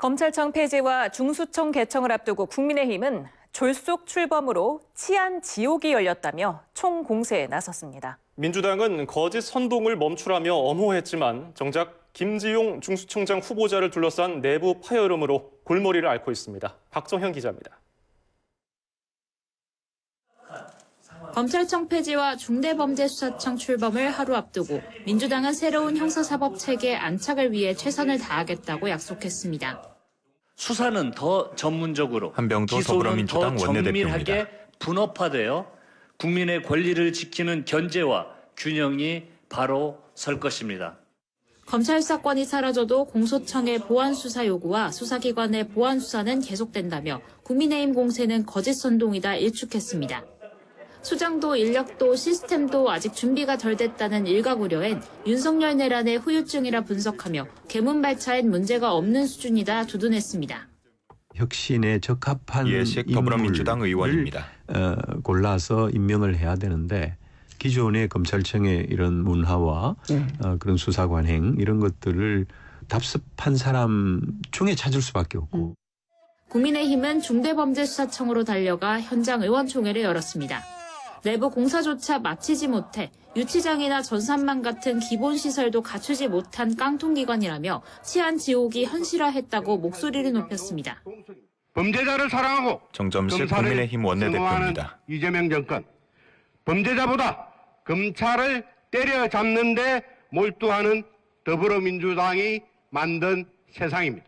검찰청 폐지와 중수청 개청을 앞두고 국민의힘은 졸속 출범으로 치안 지옥이 열렸다며 총공세에 나섰습니다. 민주당은 거짓 선동을 멈추라며 엄호했지만 정작 김지용 중수청장 후보자를 둘러싼 내부 파열음으로 골머리를 앓고 있습니다. 박정현 기자입니다. 검찰청 폐지와 중대범죄수사청 출범을 하루 앞두고 민주당은 새로운 형사사법체계 안착을 위해 최선을 다하겠다고 약속했습니다. 수사는 더 전문적으로, 한병도 기소는 더불어민주당 더 원내대표입니다. 정밀하게 분업화되어 국민의 권리를 지키는 견제와 균형이 바로 설 것입니다. 검찰 수사권이 사라져도 공소청의 보완수사 요구와 수사기관의 보완수사는 계속된다며 국민의힘 공세는 거짓 선동이다 일축했습니다. 수장도 인력도 시스템도 아직 준비가 덜 됐다는 일각 우려엔 윤석열 내란의 후유증이라 분석하며 개문발차엔 문제가 없는 수준이다 두둔했습니다. 혁신에 적합한 이해식 더불어민주당 의원입니다. 골라서 임명을 해야 되는데 기존의 검찰청의 이런 문화와 그런 수사 관행 이런 것들을 답습한 사람 중에 찾을 수밖에 없고. 국민의힘은 중대범죄수사청으로 달려가 현장 의원총회를 열었습니다. 내부 공사조차 마치지 못해 유치장이나 전산망 같은 기본시설도 갖추지 못한 깡통기관이라며 치안 지옥이 현실화했다고 목소리를 높였습니다. 범죄자를 사랑하고 정점식 국민의힘 원내대표입니다. 이재명 정권, 범죄자보다 검찰을 때려잡는 데 몰두하는 더불어민주당이 만든 세상입니다.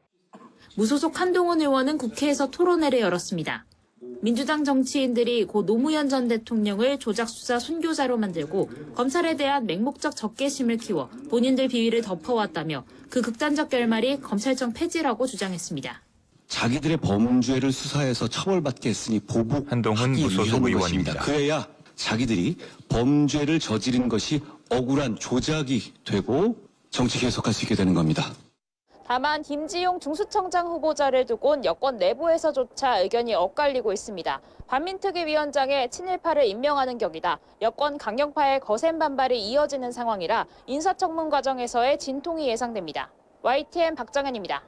무소속 한동훈 의원은 국회에서 토론회를 열었습니다. 민주당 정치인들이 고 노무현 전 대통령을 조작수사 순교자로 만들고 검찰에 대한 맹목적 적개심을 키워 본인들 비위를 덮어왔다며 그 극단적 결말이 검찰청 폐지라고 주장했습니다. 자기들의 범죄를 수사해서 처벌받게 했으니 한동훈 무소속 의원입니다. 그래야 자기들이 범죄를 저지른 것이 억울한 조작이 되고 정치 계속할 수 있게 되는 겁니다. 다만 김지용 중수청장 후보자를 두곤 여권 내부에서조차 의견이 엇갈리고 있습니다. 반민특위 위원장에 친일파를 임명하는 격이다. 여권 강경파의 거센 반발이 이어지는 상황이라 인사청문 과정에서의 진통이 예상됩니다. YTN 박정현입니다.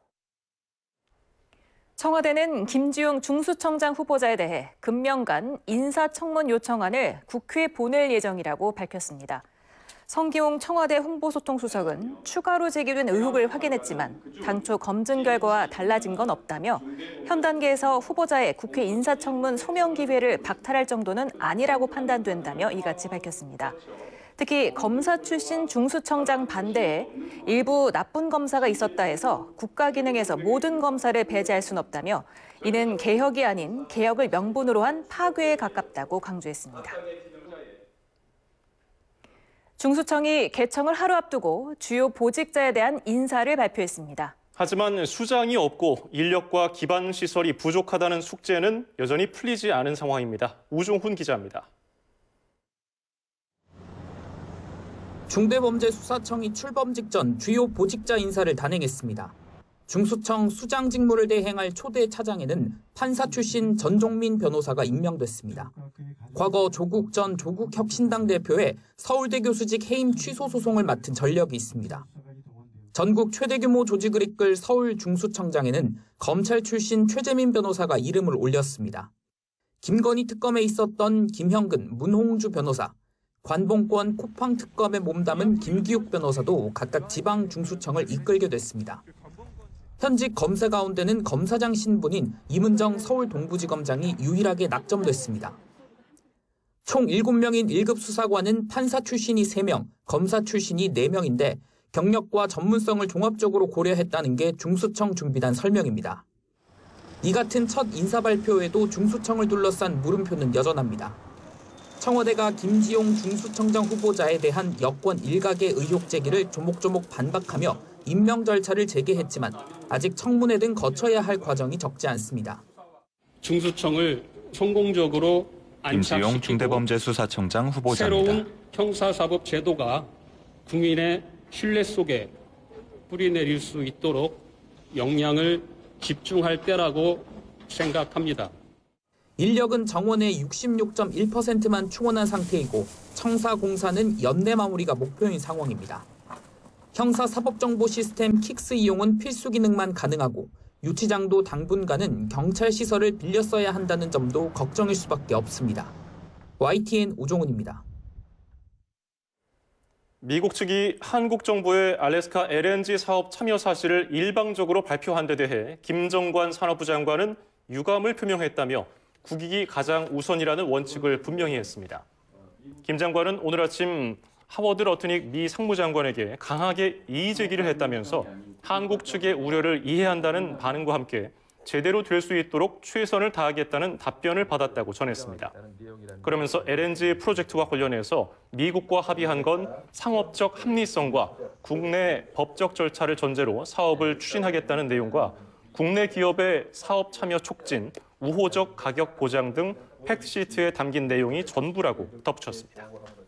청와대는 김지용 중수청장 후보자에 대해 금명간 인사청문 요청안을 국회에 보낼 예정이라고 밝혔습니다. 성기용 청와대 홍보소통수석은 추가로 제기된 의혹을 확인했지만 당초 검증 결과와 달라진 건 없다며 현 단계에서 후보자의 국회 인사청문 소명 기회를 박탈할 정도는 아니라고 판단된다며 이같이 밝혔습니다. 특히 검사 출신 중수청장 반대에 일부 나쁜 검사가 있었다 해서 국가기능에서 모든 검사를 배제할 순 없다며 이는 개혁이 아닌 개혁을 명분으로 한 파괴에 가깝다고 강조했습니다. 중수청이 개청을 하루 앞두고 주요 보직자에 대한 인사를 발표했습니다. 하지만 수장이 없고 인력과 기반 시설이 부족하다는 숙제는 여전히 풀리지 않은 상황입니다. 우종훈 기자입니다. 중대범죄수사청이 출범 직전 주요 보직자 인사를 단행했습니다. 중수청 수장 직무를 대행할 초대 차장에는 판사 출신 전종민 변호사가 임명됐습니다. 과거 조국 전 조국혁신당 대표의 서울대 교수직 해임 취소 소송을 맡은 전력이 있습니다. 전국 최대 규모 조직을 이끌 서울 중수청장에는 검찰 출신 최재민 변호사가 이름을 올렸습니다. 김건희 특검에 있었던 김형근, 문홍주 변호사, 관봉권 쿠팡 특검에 몸담은 김기욱 변호사도 각각 지방 중수청을 이끌게 됐습니다. 현직 검사 가운데는 검사장 신분인 이문정 서울 동부지검장이 유일하게 낙점됐습니다. 총 7명인 1급 수사관은 판사 출신이 3명, 검사 출신이 4명인데 경력과 전문성을 종합적으로 고려했다는 게 중수청 준비단 설명입니다. 이 같은 첫 인사 발표에도 중수청을 둘러싼 물음표는 여전합니다. 청와대가 김지용 중수청장 후보자에 대한 여권 일각의 의혹 제기를 조목조목 반박하며 임명 절차를 재개했지만 아직 청문회 등 거쳐야 할 과정이 적지 않습니다. 중수청을 성공적으로 김지용 중대범죄수사청장 후보자입니다. 새로운 형사사법 제도가 국민의 신뢰 속에 뿌리내릴 수 있도록 역량을 집중할 때라고 생각합니다. 인력은 정원의 66.1%만 충원한 상태이고 청사 공사는 연내 마무리가 목표인 상황입니다. 형사사법정보 시스템 킥스 이용은 필수 기능만 가능하고 유치장도 당분간은 경찰 시설을 빌려 써야 한다는 점도 걱정일 수밖에 없습니다. YTN 우종훈입니다. 미국 측이 한국 정부의 알래스카 LNG 사업 참여 사실을 일방적으로 발표한 데 대해 김정관 산업부 장관은 유감을 표명했다며 국익이 가장 우선이라는 원칙을 분명히 했습니다. 김 장관은 오늘 아침 하워드 러트닉 미 상무장관에게 강하게 이의 제기를 했다면서 한국 측의 우려를 이해한다는 반응과 함께 제대로 될 수 있도록 최선을 다하겠다는 답변을 받았다고 전했습니다. 그러면서 LNG 프로젝트와 관련해서 미국과 합의한 건 상업적 합리성과 국내 법적 절차를 전제로 사업을 추진하겠다는 내용과 국내 기업의 사업 참여 촉진, 우호적 가격 보장 등 팩트시트에 담긴 내용이 전부라고 덧붙였습니다.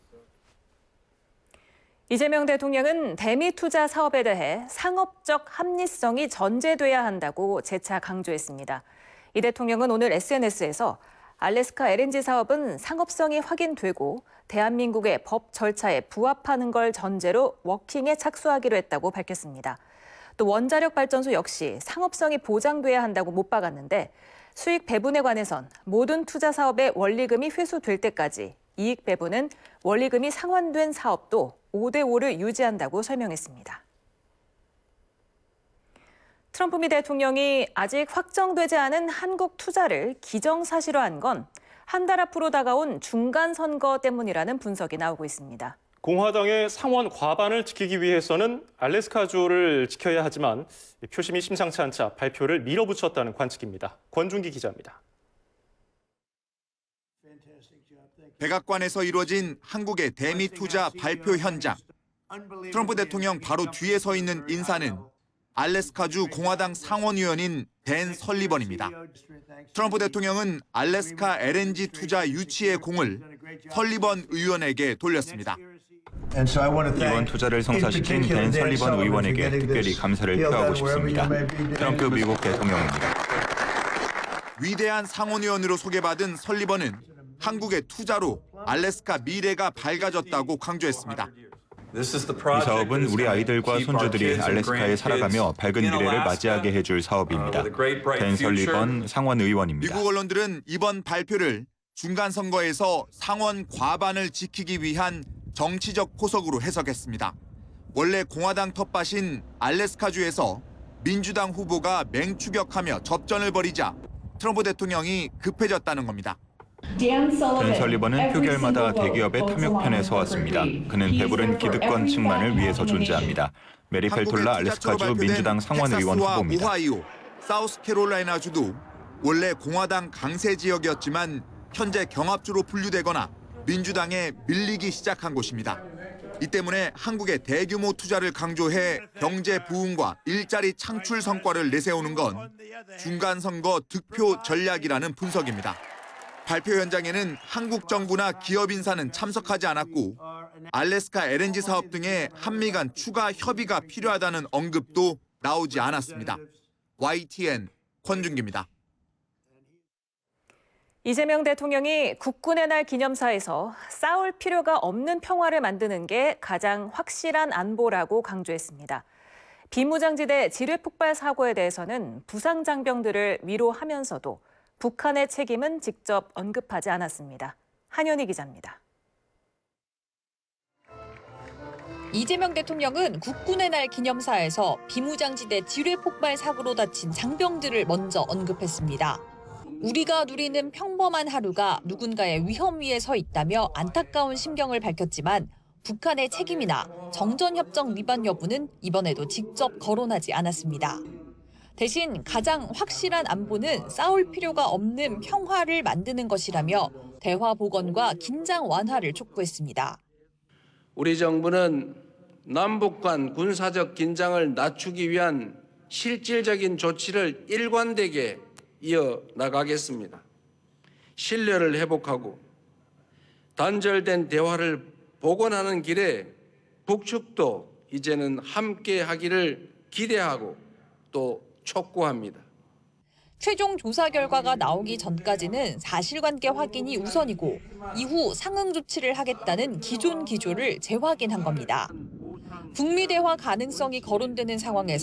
이재명 대통령은 대미 투자 사업에 대해 상업적 합리성이 전제돼야 한다고 재차 강조했습니다. 이 대통령은 오늘 SNS에서 알래스카 LNG 사업은 상업성이 확인되고 대한민국의 법 절차에 부합하는 걸 전제로 워킹에 착수하기로 했다고 밝혔습니다. 또 원자력 발전소 역시 상업성이 보장돼야 한다고 못 박았는데 수익 배분에 관해선 모든 투자 사업의 원리금이 회수될 때까지 이익 배분은 원리금이 상환된 사업도 5대5를 유지한다고 설명했습니다. 트럼프 미 대통령이 아직 확정되지 않은 한국 투자를 기정사실화한 건 한 달 앞으로 다가온 중간선거 때문이라는 분석이 나오고 있습니다. 공화당의 상원 과반을 지키기 위해서는 알래스카주를 지켜야 하지만 표심이 심상치 않자 발표를 밀어붙였다는 관측입니다. 권준기 기자입니다. 백악관에서 이루어진 한국의 대미 투자 발표 현장. 트럼프 대통령 바로 뒤에 서 있는 인사는 알래스카주 공화당 상원의원인 댄 설리번입니다. 트럼프 대통령은 알래스카 LNG 투자 유치의 공을 설리번 의원에게 돌렸습니다. 이번 투자를 성사시킨 댄 설리번 의원에게 특별히 감사를 표하고 싶습니다. 트럼프 미국 대통령입니다. 위대한 상원의원으로 소개받은 설리번은 한국의 투자로 알래스카 미래가 밝아졌다고 강조했습니다. 이 사업은 우리 아이들과 손주들이 알래스카에 살아가며 밝은 미래를 맞이하게 해줄 사업입니다. 댄 설리번 상원 의원입니다. 미국 언론들은 이번 발표를 중간선거에서 상원 과반을 지키기 위한 정치적 포석으로 해석했습니다. 원래 공화당 텃밭인 알래스카주에서 민주당 후보가 맹추격하며 접전을 벌이자 트럼프 대통령이 급해졌다는 겁니다. 댄 설리번은 표결마다 대기업의 탐욕편에 서왔습니다. 그는 배부른 기득권 측만을 위해서 존재합니다. 메리 펠톨라 알래스카주 민주당 상원의원 후보입니다. 오하이오, 사우스캐롤라이나주도 원래 공화당 강세 지역이었지만 현재 경합주로 분류되거나 민주당에 밀리기 시작한 곳입니다. 이 때문에 한국의 대규모 투자를 강조해 경제 부흥과 일자리 창출 성과를 내세우는 건 중간선거 득표 전략이라는 분석입니다. 발표 현장에는 한국 정부나 기업 인사는 참석하지 않았고 알래스카 LNG 사업 등의 한미 간 추가 협의가 필요하다는 언급도 나오지 않았습니다. YTN 권준기입니다. 이재명 대통령이 국군의 날 기념사에서 싸울 필요가 없는 평화를 만드는 게 가장 확실한 안보라고 강조했습니다. 비무장지대 지뢰 폭발 사고에 대해서는 부상 장병들을 위로하면서도 북한의 책임은 직접 언급하지 않았습니다. 한현희 기자입니다. 이재명 대통령은 국군의 날 기념사에서 비무장지대 지뢰 폭발 사고로 다친 장병들을 먼저 언급했습니다. 우리가 누리는 평범한 하루가 누군가의 위험 위에 서 있다며 안타까운 심경을 밝혔지만 북한의 책임이나 정전협정 위반 여부는 이번에도 직접 거론하지 않았습니다. 대신 가장 확실한 안보는 싸울 필요가 없는 평화를 만드는 것이라며 대화 복원과 긴장 완화를 촉구했습니다. 우리 정부는 남북 간 군사적 긴장을 낮추기 위한 실질적인 조치를 일관되게 이어나가겠습니다. 신뢰를 회복하고 단절된 대화를 복원하는 길에 북측도 이제는 함께하기를 기대하고 또 촉구합니다. 최종 조사 결과가 나오기 전까지는 사실관계 확인이 우선이고 이후 상응 조치를 하겠다는 기존 기조를 재확인한 겁니다. 북미 대화 가능성이 거론되는 상황에서